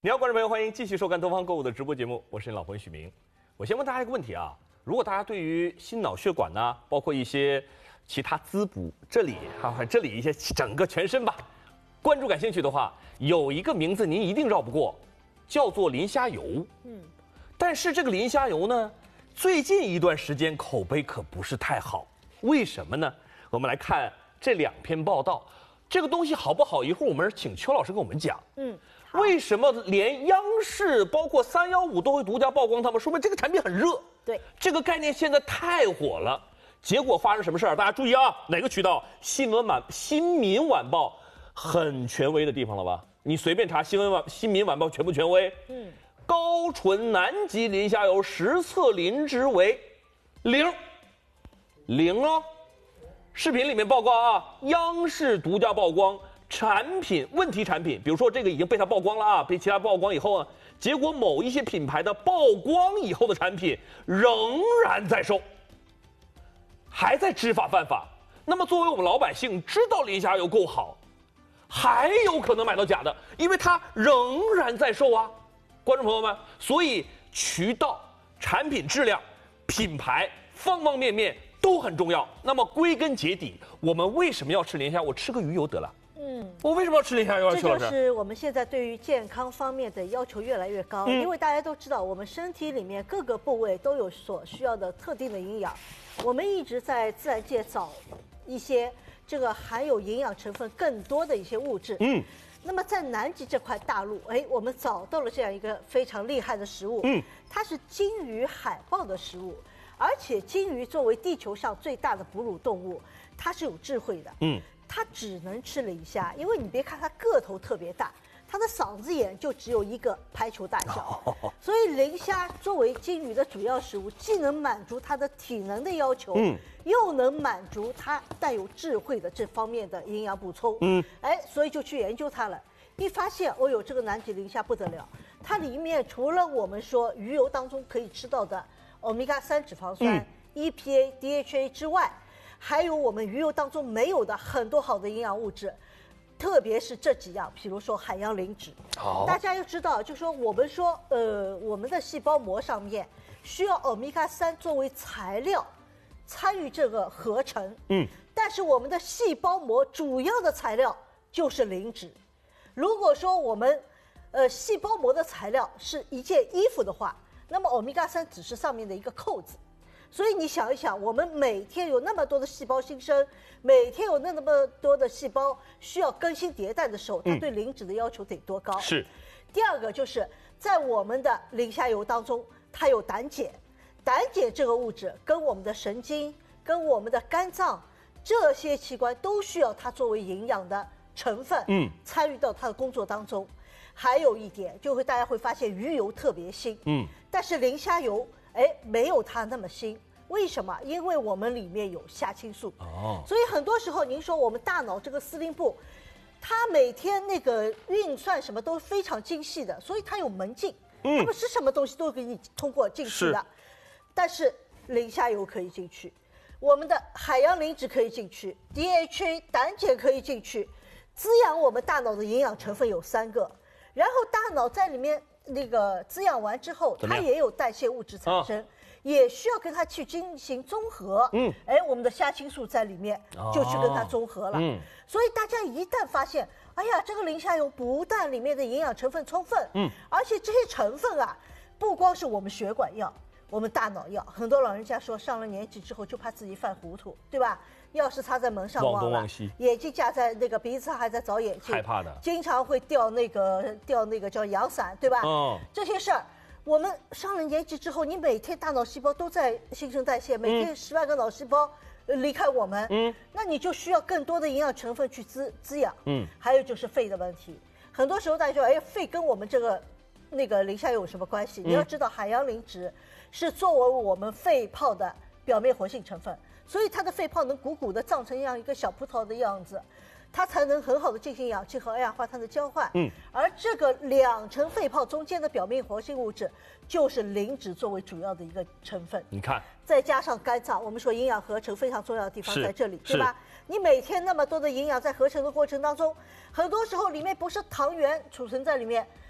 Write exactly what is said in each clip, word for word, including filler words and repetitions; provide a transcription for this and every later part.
你好，观众朋友，欢迎继续收看东方购物的直播节目，我是你老朋友许明。我先问大家一个问题啊，如果大家对于心脑血管呢，包括一些其他滋补这里啊，这里一些整个全身吧，关注感兴趣的话，有一个名字您一定绕不过，叫做磷虾油。嗯，但是这个磷虾油呢，最近一段时间口碑可不是太好，为什么呢？我们来看这两篇报道，这个东西好不好？一会儿我们请邱老师跟我们讲。嗯。为什么连央视包括三幺五都会独家曝光他们？说明这个产品很热， 对， 这个概念现在太火了。结果发生什么事儿？大家注意啊，哪个渠道？新闻晚、新民晚报，很权威的地方了吧？你随便查新闻晚、新民晚报权不权威？嗯，高纯南极磷虾油实测磷脂为零，零哦。视频里面报告啊，央视独家曝光。产品问题产品，比如说这个已经被它曝光了啊，被其他曝光以后啊，结果某一些品牌的曝光以后的产品仍然在售，还在知法犯法。那么作为我们老百姓，知道磷虾油够好，还有可能买到假的，因为它仍然在售啊，观众朋友们。所以渠道、产品质量、品牌方方面面都很重要。那么归根结底，我们为什么要吃磷虾？我吃个鱼油得了。嗯，我为什么要吃磷虾油？ 这就是我们现在对于健康方面的要求越来越高，嗯、因为大家都知道，我们身体里面各个部位都有所需要的特定的营养，我们一直在自然界找一些这个含有营养成分更多的一些物质。嗯，那么在南极这块大陆，哎，我们找到了这样一个非常厉害的食物，嗯，它是鲸鱼海豹的食物，而且鲸鱼作为地球上最大的哺乳动物，它是有智慧的，嗯。它只能吃磷虾，因为你别看它个头特别大，它的嗓子眼就只有一个排球大小，所以磷虾作为鲸鱼的主要食物，既能满足它的体能的要求，嗯，又能满足它带有智慧的这方面的营养补充，嗯，哎，所以就去研究它了。一发现，哦呦，这个南极磷虾不得了，它里面除了我们说鱼油当中可以吃到的欧米伽三脂肪酸、嗯、E P A、D H A 之外，还有我们鱼油当中没有的很多好的营养物质，特别是这几样，比如说海洋磷脂。好，大家要知道，就说我们说，呃，我们的细胞膜上面需要欧米伽三作为材料参与这个合成。嗯，但是我们的细胞膜主要的材料就是磷脂。如果说我们，呃，细胞膜的材料是一件衣服的话，那么欧米伽三只是上面的一个扣子。所以你想一想，我们每天有那么多的细胞新生，每天有那么多的细胞需要更新迭代的时候，它对磷脂的要求得多高？是。第二个就是在我们的磷虾油当中，它有胆碱，胆碱这个物质跟我们的神经、跟我们的肝脏这些器官都需要它作为营养的成分，嗯，参与到它的工作当中。还有一点，就会大家会发现鱼油特别腥，嗯，但是磷虾油。哎，没有它那么腥，为什么？因为我们里面有虾青素哦，所以很多时候您说我们大脑这个司令部，它每天那个运算什么都非常精细的，所以它有门禁，嗯，它不是什么东西都给你通过进去的。但是磷虾油可以进去，我们的海洋磷脂可以进去 ，D H A 胆碱可以进去，滋养我们大脑的营养成分有三个，然后大脑在里面。那个滋养完之后，它也有代谢物质产生，哦、也需要跟它去进行综合。嗯，哎，我们的虾青素在里面就去跟它综合了。嗯，所以大家一旦发现，哎呀，这个磷虾油不但里面的营养成分充分，嗯，而且这些成分啊，不光是我们血管要，我们大脑要。很多老人家说，上了年纪之后就怕自己犯糊涂，对吧？钥匙插在门上忘了， 忘东忘西， 眼镜架在那个鼻子上还在找眼镜， 害怕的， 经常会掉那个掉那个叫阳伞，对吧？哦，这些事儿，我们上了年纪之后，你每天大脑细胞都在新陈代谢，每天十万个脑细胞离开我们，嗯，那你就需要更多的营养成分去滋滋养，嗯，还有就是肺的问题，很多时候大家说，哎，肺跟我们这个那个磷虾油有什么关系？你要知道，海洋磷脂是作为我们肺泡的表面活性成分。所以它的肺泡能鼓鼓的胀成这样一个小葡萄的样子，它才能很好的进行氧气和二氧化碳的交换。嗯，而这个两层肺泡中间的表面活性物质，就是磷脂作为主要的一个成分。 你看， 再加上肝脏，我们说营养合成非常重要的地方在这里，对吧？你每天那么多的营养在合成的过程当中，很多时候里面不是糖原储存在里面，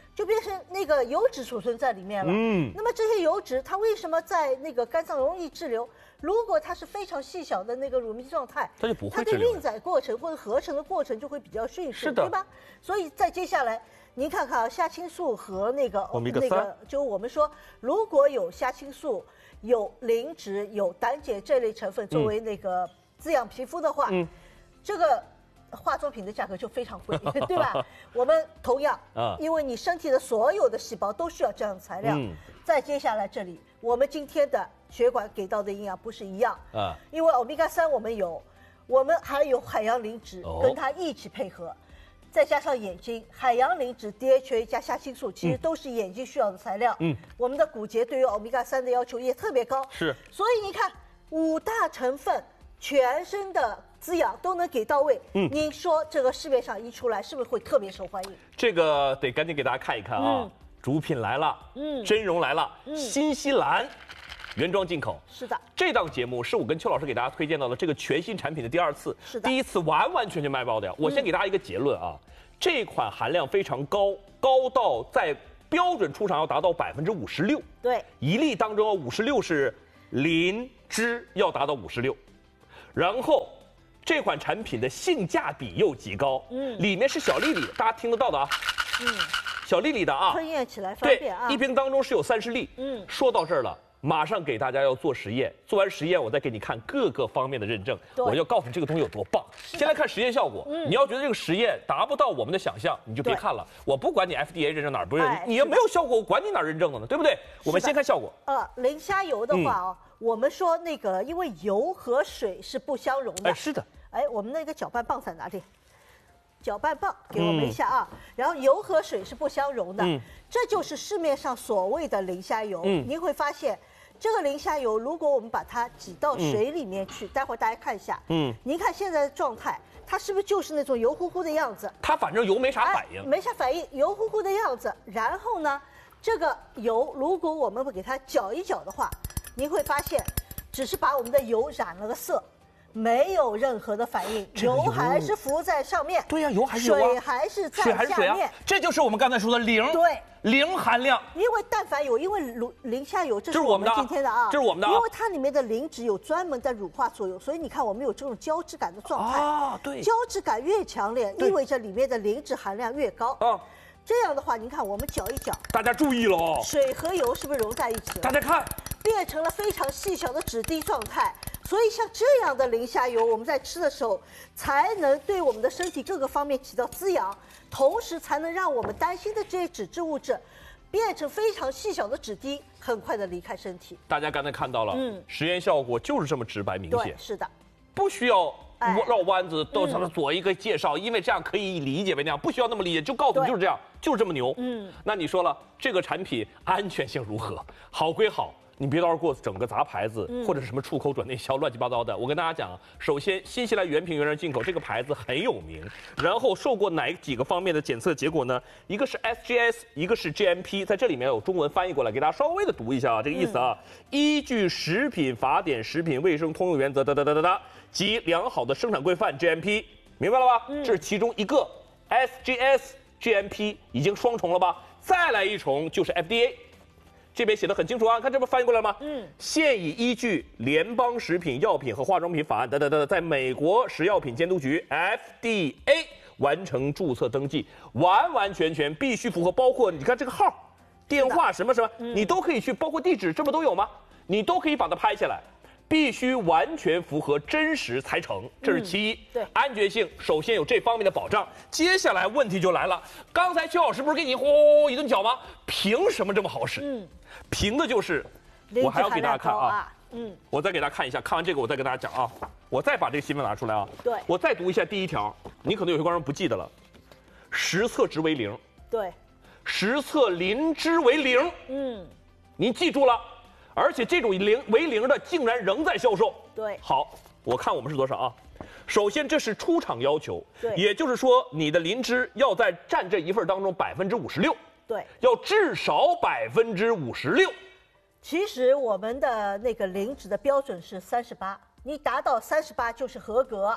就变成那个油脂储存在里面了。嗯，那么这些油脂它为什么在那个肝脏容易滞留？如果它是非常细小的那个乳糜状态， 它就不会它的运载过程或者合成的过程就会比较迅速，对吧？所以再接下来，您看看啊，虾青素和那个那个，就我们说，如果有虾青素、有磷脂、有胆碱这类成分作为那个滋养皮肤的话，嗯，这个化妆品的价格就非常贵，对吧？我们同样啊，因为你身体的所有的细胞都需要这样的材料。嗯，再接下来这里，我们今天的血管给到的营养不是一样啊，因为欧米伽三我们有，我们还有海洋磷脂跟它一起配合，再加上眼睛，海洋磷脂、D H A 加虾青素，其实都是眼睛需要的材料。嗯，我们的骨节对于欧米伽三的要求也特别高， 是， 所以你看五大成分，全身的滋养都能给到位。嗯，您说这个市面上一出来，是不是会特别受欢迎？ 这个得赶紧给大家看一看啊，嗯、主品来了，嗯，真容来了，嗯，新西兰。原装进口是的， 这档节目是我跟邱老师给大家推荐到的这个全新产品的第二次， 是的， 第一次完完全全卖爆掉。我先给大家一个结论啊，嗯、这款含量非常高，高到在标准出厂要达到百分之五十六， 对， 一粒当中五十六是磷脂要达到五十六，然后这款产品的性价比又极高，嗯，里面是小粒粒，大家听得到的啊，嗯，小粒粒的啊， 吞咽起来方便啊， 对，一瓶当中是有三十粒，嗯，说到这儿了。马上给大家要做实验，做完实验我再给你看各个方面的认证，我要告诉你这个东西有多棒。先来看实验效果，嗯、你要觉得这个实验达不到我们的想象，你就别看了。我不管你 F D A 认证哪儿不认，哎、你要没有效果，我管你哪儿认证的呢，对不对？我们先看效果。 呃，磷虾油的话哦，嗯、我们说那个因为油和水是不相容的。 哎，是的。 哎，我们那个搅拌棒在哪里？搅拌棒给我们一下啊，嗯、然后油和水是不相容的，嗯、这就是市面上所谓的磷虾油。嗯、您会发现，这个磷虾油如果我们把它挤到水里面去，嗯、待会儿大家看一下，嗯，您看现在的状态，它是不是就是那种油乎乎的样子？ 它反正油没啥反应， 哎、没啥反应，油乎乎的样子。然后呢，这个油如果我们不给它搅一搅的话，您会发现，只是把我们的油染了个色。没有任何的反应，油还是浮在上面。 对呀，油还是有啊， 水还是在下面。 啊、这就是我们刚才说的零， 对， 零含量。 因为但凡有，因为磷磷虾油，这是我们今天的啊， 这是我们的、啊， 因为它里面的磷脂有专门的乳化作用，所以你看我们有这种胶质感的状态。 啊，对， 胶质感越强烈，意味着里面的磷脂含量越高。啊。这样的话，您看我们搅一搅， 大家注意喽， 水和油是不是融在一起了？ 大家看， 变成了非常细小的脂滴状态。所以像这样的磷虾油，我们在吃的时候，才能对我们的身体各个方面起到滋养，同时才能让我们担心的这些脂质物质，变成非常细小的脂滴，很快的离开身体。 大家刚才看到了，嗯，实验效果就是这么直白明显。 对，是的， 不需要。绕弯子都他们左一个介绍，嗯、因为这样可以理解为那样，不需要那么理解，就告诉你就是这样，就是这么牛。嗯，那你说了，这个产品安全性如何？好归好，你别到时候给我整个杂牌子，嗯、或者什么出口转内销乱七八糟的。我跟大家讲，首先新西兰原瓶原装进口，这个牌子很有名，然后受过哪几个方面的检测结果呢？一个是 S G S， 一个是 G M P， 在这里面有中文翻译过来，给大家稍微的读一下啊，这个意思啊，嗯、依据食品法典、食品卫生通用原则，哒哒哒哒哒。及良好的生产规范 G M P， 明白了吧？嗯，这是其中一个 S G S、G M P 已经双重了吧？再来一重就是 F D A， 这边写的很清楚啊，看这不翻译过来吗？嗯，现已依据联邦食品药品和化妆品法案，等等等，在美国食药品监督局 F D A 完成注册登记，完完全全必须符合，包括你看这个号、电话什么什么，嗯、你都可以去，包括地址，这不都有吗？你都可以把它拍下来。必须完全符合真实才成，这是其一。 嗯、对， 安全性首先有这方面的保障。接下来问题就来了，刚才邱老师不是给你轰一顿搅吗？凭什么这么好使？嗯，凭的就是我还要给大家看啊。嗯，我再给大家看一下，看完这个我再跟大家讲啊。我再把这个新闻拿出来啊。 对， 我再读一下第一条，你可能有些观众不记得了，实测值为零。 对， 实测磷脂为零。嗯，您记住了。而且这种零为零的竟然仍在销售。 对， 好，我看我们是多少啊？首先这是出厂要求， 对， 也就是说你的磷脂要在占这一份当中百分之五十六， 对， 要至少百分之五十六。 其实我们的那个磷脂的标准是三十八，你达到三十八就是合格，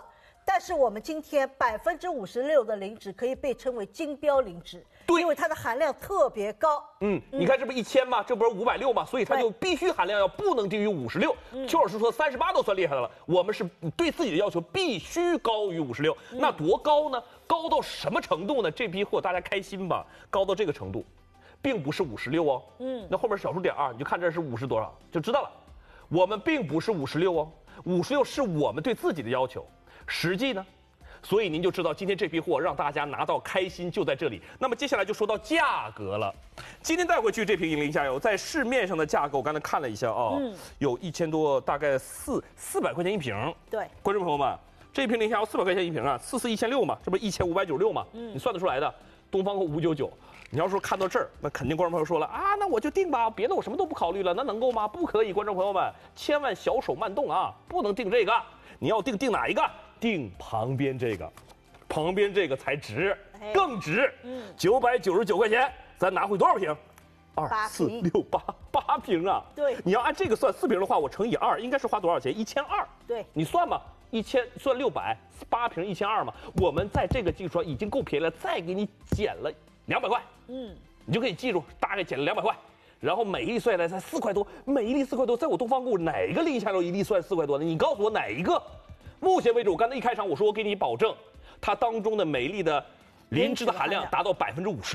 但是我们今天百分之五十六的磷脂可以被称为金标磷脂， 对， 因为它的含量特别高。 嗯，你看这不一千吗？这不是五百六吗？所以它就必须含量要不能低于五十六。邱老师说三十八都算厉害的了，我们是对自己的要求必须高于五十六。那多高呢？高到什么程度呢？这批货大家开心吧？高到这个程度，并不是五十六哦。嗯，那后面小数点二，你就看这是五十多少就知道了。我们并不是五十六哦，五十六是我们对自己的要求。实际呢，所以您就知道今天这批货让大家拿到开心就在这里。那么接下来就说到价格了。今天带回去这瓶银磷虾油，在市面上的价格我刚才看了一下啊、哦，嗯、有一千多，大概四四百块钱一瓶。 对， 观众朋友们，这瓶磷虾油四百块钱一瓶啊，四四一千六嘛，这不一千五百九十六嘛？嗯，你算得出来的。东方五九九，你要说看到这儿，那肯定观众朋友说了啊，那我就定吧，别的我什么都不考虑了，那能够吗？不可以，观众朋友们，千万小手慢动啊，不能定这个。你要定定哪一个？定旁边这个，旁边这个才值，更值。嗯，九百九十九块钱，咱拿回多少瓶？二四六八八瓶啊！ 对， 你要按这个算四瓶的话，我乘以二，应该是花多少钱？一千二。 对， 你算吧，一千算六百，八瓶一千二嘛。我们在这个基础上已经够便宜了，再给你减了两百块。嗯，你就可以记住，大概减了两百块。然后每一粒算下来才四块多，每一粒四块多，在我东方购哪个磷虾油一粒算四块多呢？你告诉我哪一个？目前为止，我刚才一开场我说我给你保证，它当中的每一粒的磷脂的含量达到百分之五十。